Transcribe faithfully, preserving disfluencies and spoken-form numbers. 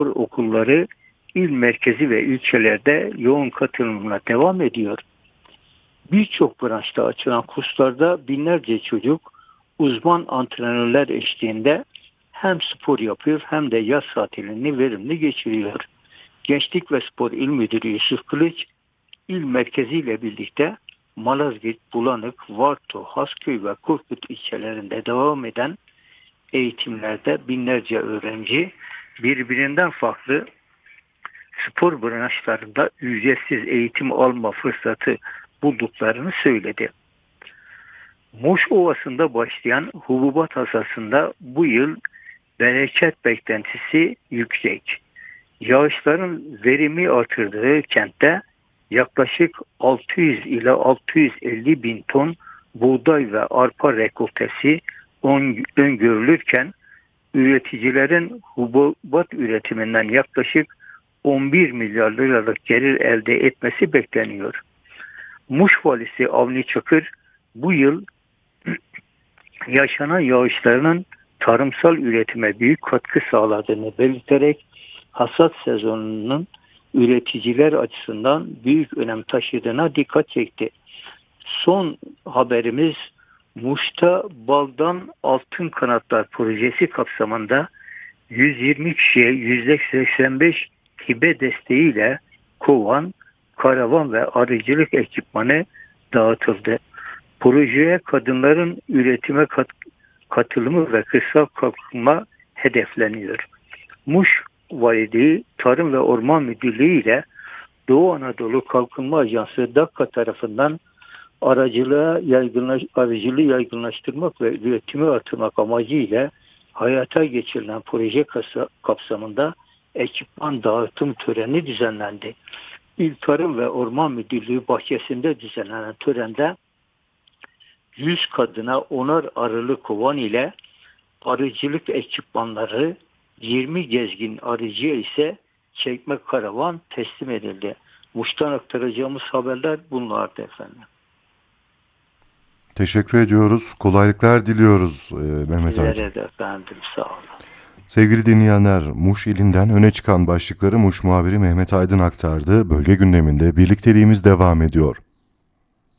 okulları il merkezi ve ilçelerde yoğun katılımla devam ediyor. Birçok branşta açılan kurslarda binlerce çocuk uzman antrenörler eşliğinde hem spor yapıyor hem de yaz tatilini verimli geçiriyor. Gençlik ve Spor İl Müdürü Yusuf Kılıç, il merkeziyle birlikte Malazgirt, Bulanık, Varto, Hasköy ve Korkut ilçelerinde devam eden eğitimlerde binlerce öğrenci birbirinden farklı spor branşlarında ücretsiz eğitim alma fırsatı bulduklarını söyledi. Muş Ovası'nda başlayan hububat hasasında bu yıl bereket beklentisi yüksek. Yağışların verimi artırdığı kentte yaklaşık altı yüz ila altı yüz elli bin ton buğday ve arpa rekoltesi öngörülürken üreticilerin hububat üretiminden yaklaşık on bir milyar liralık gelir elde etmesi bekleniyor. Muş valisi Avni Çakır bu yıl yaşanan yağışlarının tarımsal üretime büyük katkı sağladığını belirterek hasat sezonunun üreticiler açısından büyük önem taşıdığına dikkat çekti. Son haberimiz Muş'ta Baldan Altın Kanatlar projesi kapsamında yüz yirmi kişiye yüzde seksen beş hibe desteğiyle kovan, karavan ve arıcılık ekipmanı dağıtıldı. Projeye kadınların üretime kat, katılımı ve kırsal kalkınma hedefleniyor. Muş Valiliği, Tarım ve Orman Müdürlüğü ile Doğu Anadolu Kalkınma Ajansı Dakka tarafından aracılığa yaygınlaş, aracılığı yaygınlaştırmak ve üretimi artırmak amacıyla hayata geçirilen proje kapsamında ekipman dağıtım töreni düzenlendi. İl Tarım ve Orman Müdürlüğü bahçesinde düzenlenen törende yüz kadına onar arılı kovan ile arıcılık ekipmanları, yirmi gezgin arıcıya ise çekme karavan teslim edildi. Muş'tan aktaracağımız haberler bunlardı efendim. Teşekkür ediyoruz. Kolaylıklar diliyoruz e, Mehmet Aydın. Sizlere de efendim, sağ olun. Sevgili dinleyenler, Muş ilinden öne çıkan başlıkları Muş muhabiri Mehmet Aydın aktardı. Bölge gündeminde birlikteliğimiz devam ediyor.